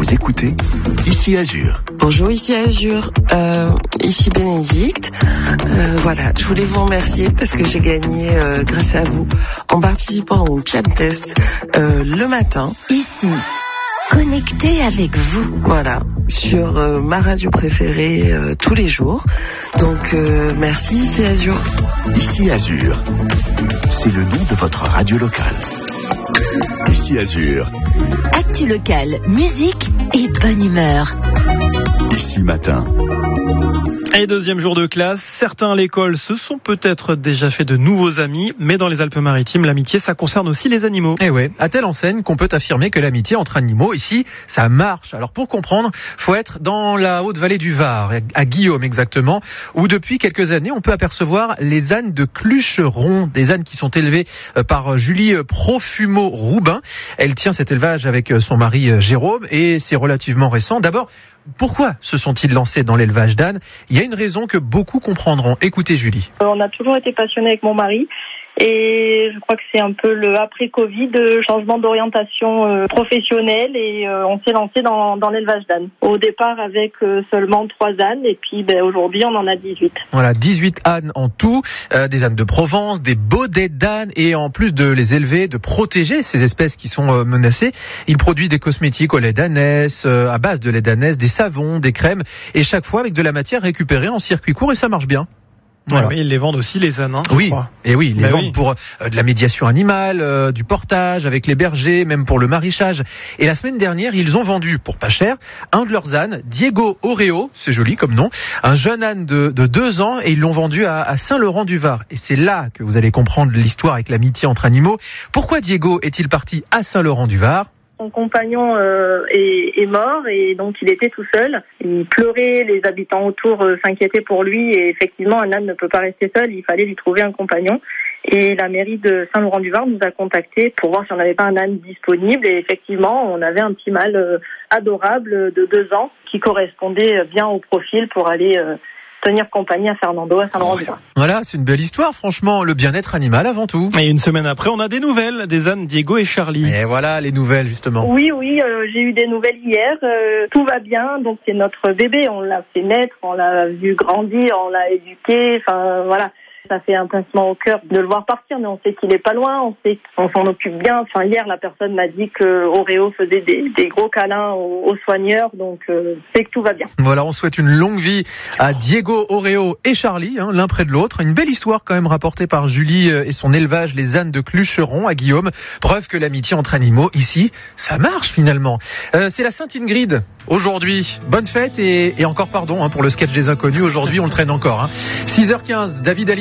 Vous écoutez Ici Azur. Bonjour, ici Azur. Ici Bénédicte. Voilà, je voulais vous remercier parce que j'ai gagné grâce à vous en participant au Jam Test le matin. Ici, connecté avec vous. Voilà, sur ma radio préférée tous les jours. Donc merci, ici Azur. Ici Azur, c'est le nom de votre radio locale. Ici Azur. Actu local, musique et bonne humeur. Ici matin. Et deuxième jour de classe, certains à l'école se sont peut-être déjà fait de nouveaux amis, mais dans les Alpes-Maritimes, l'amitié, ça concerne aussi les animaux. Et ouais, à telle enseigne qu'on peut affirmer que l'amitié entre animaux, ici, ça marche. Alors pour comprendre, faut être dans la haute vallée du Var, à Guillaume exactement, où depuis quelques années, on peut apercevoir les ânes de Clucheron, des ânes qui sont élevés par Julie Profumo-Roubin. Elle tient cet élevage avec son mari Jérôme et c'est relativement récent. D'abord, pourquoi se sont-ils lancés dans l'élevage d'ânes ? Il y a une raison que beaucoup comprendront. Écoutez Julie. On a toujours été passionnés avec mon mari et je crois que c'est un peu le après-Covid, changement d'orientation professionnelle et on s'est lancé dans l'élevage d'ânes. Au départ avec seulement 3 ânes et puis aujourd'hui on en a 18. Voilà, 18 ânes en tout, des ânes de Provence, des baudets d'ânes et en plus de les élever, de protéger ces espèces qui sont menacées, ils produisent des cosmétiques au lait d'ânesse, à base de lait d'ânesse, des savons, des crèmes et chaque fois avec de la matière récupérée en circuit court et ça marche bien. Voilà. Ouais, oui, ils les vendent aussi les ânes. Oui, et oui, ils les vendent pour de la médiation animale, du portage avec les bergers, même pour le maraîchage. Et la semaine dernière, ils ont vendu pour pas cher un de leurs ânes, Diego Oreo, c'est joli comme nom, un jeune âne de 2 ans et ils l'ont vendu à Saint-Laurent-du-Var. Et c'est là que vous allez comprendre l'histoire avec l'amitié entre animaux. Pourquoi Diego est-il parti à Saint-Laurent-du-Var ? Son compagnon est mort et donc il était tout seul. Il pleurait, les habitants autour s'inquiétaient pour lui et effectivement un âne ne peut pas rester seul, il fallait lui trouver un compagnon. Et la mairie de Saint-Laurent-du-Var nous a contactés pour voir si on n'avait pas un âne disponible et effectivement on avait un petit mâle adorable de 2 ans qui correspondait bien au profil pour aller tenir compagnie à Fernando, à Saint-Laurent-du-Var. Voilà, c'est une belle histoire, franchement, le bien-être animal avant tout. Et une semaine après, on a des nouvelles, des ânes Diego et Charlie. Et voilà les nouvelles, justement. Oui, j'ai eu des nouvelles hier, tout va bien, donc c'est notre bébé, on l'a fait naître, on l'a vu grandir, on l'a éduqué, enfin voilà. Ça fait un pincement au cœur de le voir partir, mais on sait qu'il est pas loin, on sait qu'on s'en occupe bien. Enfin, hier, la personne m'a dit que Oreo faisait des gros câlins aux soigneurs, donc c'est que tout va bien. Voilà, on souhaite une longue vie à Diego, Oreo et Charlie, l'un près de l'autre. Une belle histoire quand même rapportée par Julie et son élevage, les ânes de Clucheron à Guillaume. Preuve que l'amitié entre animaux, ici, ça marche finalement. C'est la Sainte Ingrid aujourd'hui. Bonne fête et encore pardon pour le sketch des inconnus. Aujourd'hui, on le traîne encore. 6h15, David Ali.